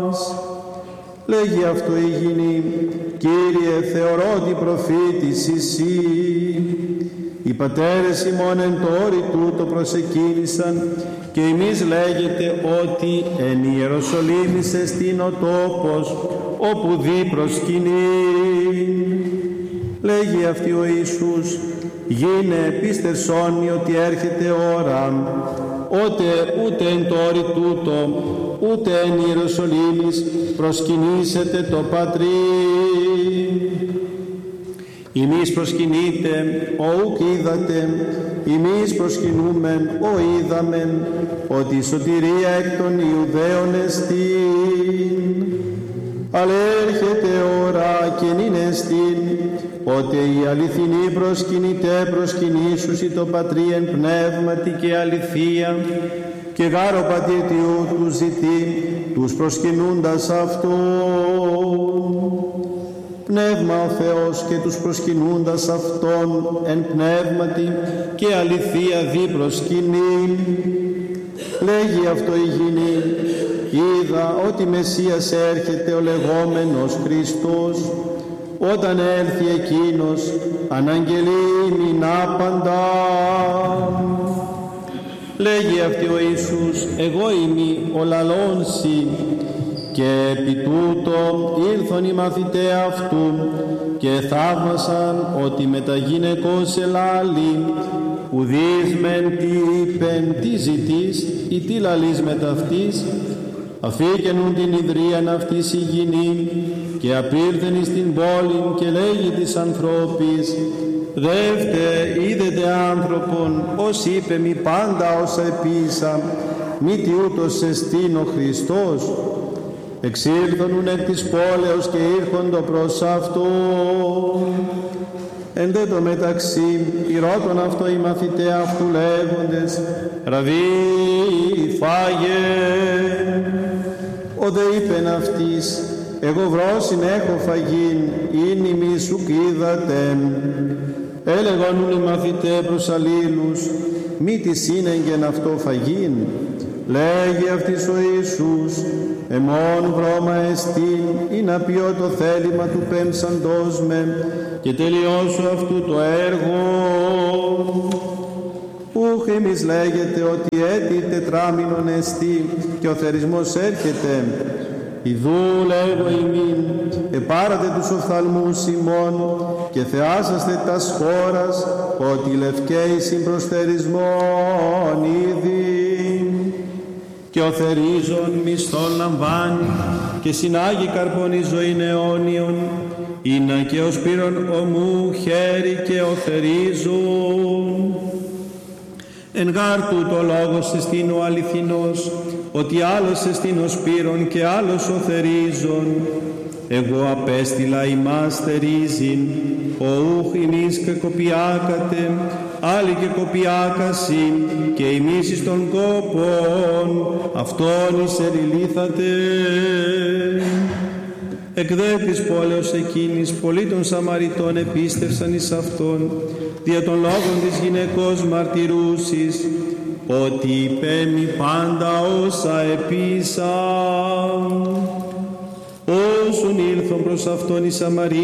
Λέγει αυτό η γυνή: Κύριε, θεωρώ ότι προφήτης εσύ. Οι πατέρες ημών εν το όρη τούτο προσεκίνησαν, και εμείς λέγεται ότι εν Ιεροσολύμης εστίν ο τόπος όπου δει προσκυνεί. Λέγει αυτή ο Ιησούς: γίνε πίστερσόνοι ότι έρχεται ώρα, ούτε εν το όρη τούτο, ούτε εν Ιεροσολύμης προσκυνήσετε το Πατρί. Εμείς προσκυνείτε, ο ουκ είδατε, εμείς προσκυνούμεν, ο είδαμεν, ότι η σωτηρία εκ των Ιουδαίων εστίν. Αλλά έρχεται ώρα και νυν εστίν, ότι οι αληθινοί προσκυνήσουσι το Πατρί εν πνεύματι και αληθεία, και γάρο πατήτιου του ζητεί τους προσκυνούντας Αυτόν. Πνεύμα ο Θεός και τους προσκυνούντας Αυτόν εν πνεύματι και αληθεία δι προσκυνεί. Λέγει αυτό η γυνή: είδα ότι Μεσσίας έρχεται ο λεγόμενος Χριστός. Όταν έλθει εκείνος, αναγγελεί ημίν άπαντα. Λέγει αυτή ο Ιησούς: εγώ είμαι ο λαλώνσι. Και επί τούτο ήλθον οι μαθηταί αυτού και θαύμασαν ότι μετα γυναικός ελάλη, ουδείς μεν τι είπεν, τι ζητείς ή τι λαλείς μετ' αυτής. Αφήκενουν την ιδρίαν αυτής η γυνή και απήρθεν εις την πόλην και λέγει της ανθρώπης: δεύτε, είδετε άνθρωπον, ως είπε μη πάντα όσα επίησα, μη τι ούτως εστίν ο Χριστός. Εξήλθονουν εκ της πόλεως και ήρχοντο προς Αυτόν. Εν δε το μεταξύ ηρώτων αυτό οι μαθηταί αυτού λέγοντες: Ραβί, φάγε. Ο δε είπεν αυτής: εγώ βρόσιν έχω φαγήν, είναι ημείς ουκ είδατε. Έλεγον οι μαθηταί προς αλλήλους: μη τη σύνεγγεν αυτό φαγήν. Λέγει αυτής ο Ιησούς: εμών βρώμα εστίν ή να πιω το θέλημα του πέμψαντός με και τελειώσω αυτού το έργο. Ούχ εμείς λέγεται ότι έτη τετράμινον εστί και ο θερισμός έρχεται. Ιδού λέγω ημίν, επάρατε τους οφθαλμούς ημών και θεάσαστε τας χώρας, ότι λευκαίοι συμπροσθερισμόν ήδη. Και ο θερίζων μισθόν λαμβάνει και συνάγει καρπόν εις ζωήν αιώνιον, είναι και ο σπύρον ομού χέρι και ο θερίζων. Εν γάρ τούτο λόγος εστίν ο αληθινός, ότι άλλος εστίν ο σπύρον και άλλος ο θερίζων. Εγώ απέστειλα ημάς θερίζειν, ο ούχ ημείς κακοποιάκατε, άλλοι και κοπιάκασιν, και ημείς εις των κόπων, αυτόν εις ερηλήθατε. Εκ δε της πόλεως εκείνης, πολλοί των Σαμαριτών επίστευσαν εις αυτόν, δια των λόγων της γυναικός μαρτυρούσης, ότι υπέμει πάντα όσα επίησα. Όσον ήλθον προς αυτόν οι Σαμαρίτες,